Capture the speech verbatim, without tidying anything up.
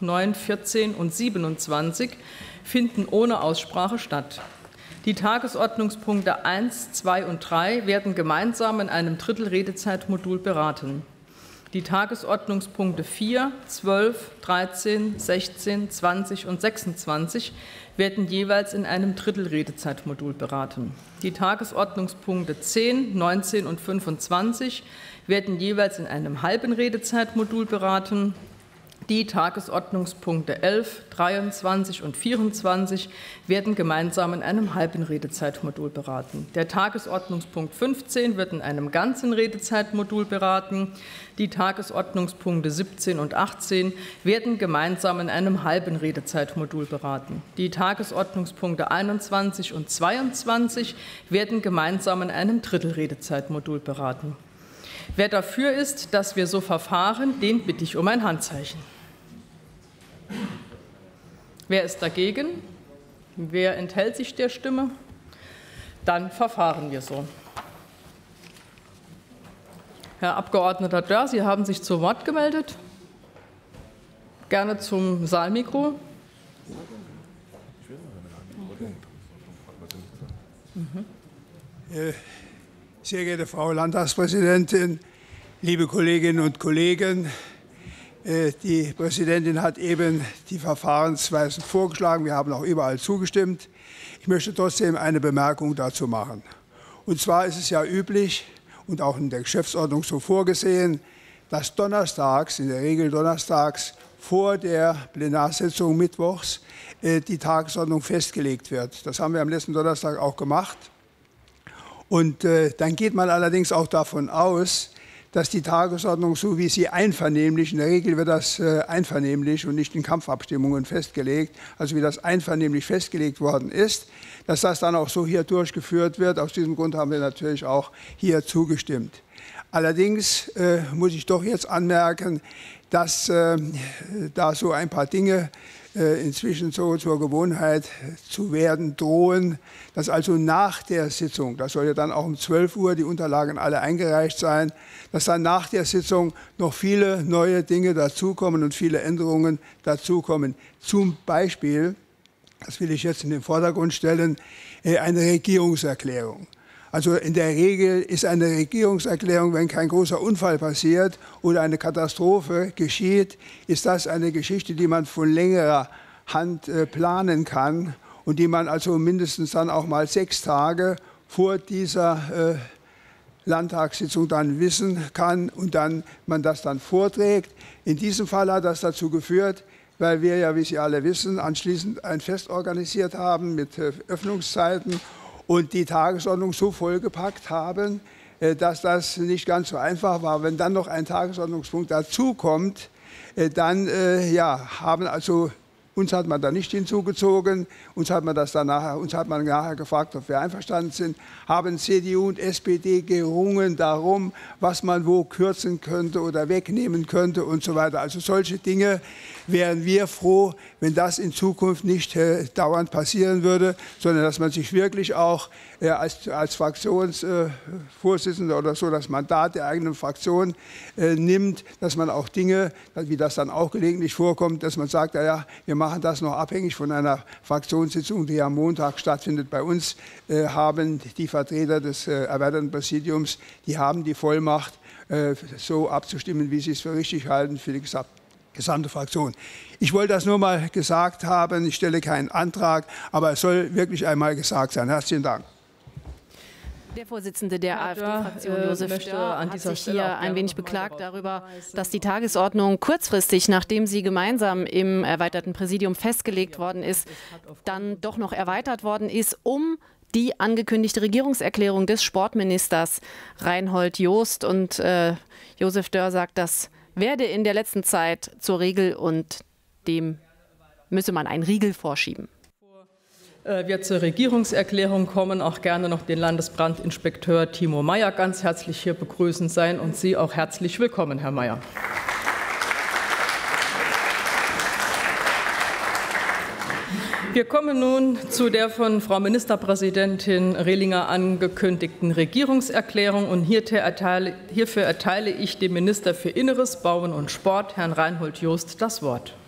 neun, vierzehn und siebenundzwanzig finden ohne Aussprache statt. Die Tagesordnungspunkte eins, zwei und drei werden gemeinsam in einem Drittel-Redezeitmodul beraten. Die Tagesordnungspunkte vier, zwölf, dreizehn, sechzehn, zwanzig und sechsundzwanzig werden jeweils in einem Drittel-Redezeitmodul beraten. Die Tagesordnungspunkte zehn, neunzehn und fünfundzwanzig werden jeweils in einem halben Redezeitmodul beraten. Die Tagesordnungspunkte elf, dreiundzwanzig und vierundzwanzig werden gemeinsam in einem halben Redezeitmodul beraten. Der Tagesordnungspunkt fünfzehn wird in einem ganzen Redezeitmodul beraten. Die Tagesordnungspunkte siebzehn und achtzehn werden gemeinsam in einem halben Redezeitmodul beraten. Die Tagesordnungspunkte einundzwanzig und zweiundzwanzig werden gemeinsam in einem Drittel Redezeitmodul beraten. Wer dafür ist, dass wir so verfahren, den bitte ich um ein Handzeichen. Wer ist dagegen? Wer enthält sich der Stimme? Dann verfahren wir so. Herr Abgeordneter Dörr, Sie haben sich zu Wort gemeldet. Gerne zum Saalmikro. Mhm. Sehr geehrte Frau Landtagspräsidentin, liebe Kolleginnen und Kollegen! Die Präsidentin hat eben die Verfahrensweisen vorgeschlagen. Wir haben auch überall zugestimmt. Ich möchte trotzdem eine Bemerkung dazu machen. Und zwar ist es ja üblich und auch in der Geschäftsordnung so vorgesehen, dass donnerstags, in der Regel donnerstags vor der Plenarsitzung mittwochs, die Tagesordnung festgelegt wird. Das haben wir am letzten Donnerstag auch gemacht. Und dann geht man allerdings auch davon aus, dass die Tagesordnung, so wie sie einvernehmlich, in der Regel wird das äh, einvernehmlich und nicht in Kampfabstimmungen festgelegt, also wie das einvernehmlich festgelegt worden ist, dass das dann auch so hier durchgeführt wird. Aus diesem Grund haben wir natürlich auch hier zugestimmt. Allerdings äh, muss ich doch jetzt anmerken, dass äh, da so ein paar Dinge äh, inzwischen so zur Gewohnheit zu werden drohen, dass also nach der Sitzung, das soll ja dann auch um zwölf Uhr die Unterlagen alle eingereicht sein, dass dann nach der Sitzung noch viele neue Dinge dazukommen und viele Änderungen dazukommen. Zum Beispiel, das will ich jetzt in den Vordergrund stellen, eine Regierungserklärung. Also in der Regel ist eine Regierungserklärung, wenn kein großer Unfall passiert oder eine Katastrophe geschieht, ist das eine Geschichte, die man von längerer Hand äh, planen kann und die man also mindestens dann auch mal sechs Tage vor dieser äh, Landtagssitzung dann wissen kann und dann man das dann vorträgt. In diesem Fall hat das dazu geführt, weil wir ja, wie Sie alle wissen, anschließend ein Fest organisiert haben mit äh, Öffnungszeiten und die Tagesordnung so vollgepackt haben, dass das nicht ganz so einfach war. Wenn dann noch ein Tagesordnungspunkt dazukommt, dann ja, haben also uns hat man da nicht hinzugezogen, uns hat man das dann nachher, uns hat man nachher gefragt, ob wir einverstanden sind, haben C D U und S P D gerungen darum, was man wo kürzen könnte oder wegnehmen könnte und so weiter. Also solche Dinge wären wir froh, wenn das in Zukunft nicht äh, dauernd passieren würde, sondern dass man sich wirklich auch äh, als, als Fraktionsvorsitzender äh, oder so das Mandat der eigenen Fraktion äh, nimmt, dass man auch Dinge, wie das dann auch gelegentlich vorkommt, dass man sagt, ja, ja, wir machen das noch abhängig von einer Fraktionssitzung, die am Montag stattfindet. Bei uns äh, haben die Vertreter des äh, erweiterten Präsidiums, die haben die Vollmacht, äh, so abzustimmen, wie sie es für richtig halten, für die gesamte Fraktion. Ich wollte das nur mal gesagt haben. Ich stelle keinen Antrag, aber es soll wirklich einmal gesagt sein. Herzlichen Dank. Der Vorsitzende der AfD-Fraktion, Josef Dörr, hat sich hier ein wenig beklagt darüber, dass die Tagesordnung kurzfristig, nachdem sie gemeinsam im erweiterten Präsidium festgelegt worden ist, dann doch noch erweitert worden ist, um die angekündigte Regierungserklärung des Sportministers Reinhold Jost. Und äh, Josef Dörr sagt, das werde in der letzten Zeit zur Regel und dem müsse man einen Riegel vorschieben. Wir zur Regierungserklärung kommen, auch gerne noch den Landesbrandinspekteur Timo Meyer ganz herzlich hier begrüßen sein und Sie auch herzlich willkommen, Herr Meyer. Wir kommen nun zu der von Frau Ministerpräsidentin Rehlinger angekündigten Regierungserklärung. Und hierfür erteile ich dem Minister für Inneres, Bauen und Sport, Herrn Reinhold Jost, das Wort.